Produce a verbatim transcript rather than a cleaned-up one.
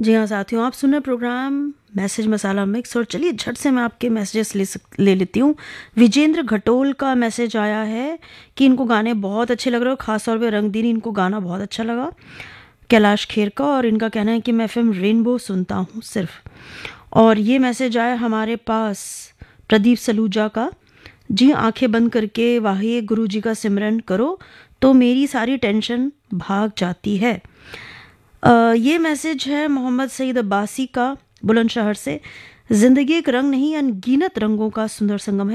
जी हाँ साथियों, आप सुन रहे प्रोग्राम मैसेज मसाला मिक्स और चलिए झट से मैं आपके मैसेजेस ले सक ले लेती हूँ। विजेंद्र घटोल का मैसेज आया है कि इनको गाने बहुत अच्छे लग रहे हो, खास तौर पे रंगदीनी इनको गाना बहुत अच्छा लगा। कैलाश खेर का, और इनका कहना है कि मैं एफएम रेनबो सुनता हूँ सिर्फ। और ये मैसेज आया हमारे पास प्रदीप सलूजा का। जी, आंखें बंद करके वाहे गुरु जी का सिमरन करो तो मेरी सारी टेंशन भाग जाती है। अ, ये मैसेज है मोहम्मद सईद अब्बासी का बुलंदशहर से। ज़िंदगी एक रंग नहीं, अनगिनत रंगों का सुंदर संगम है।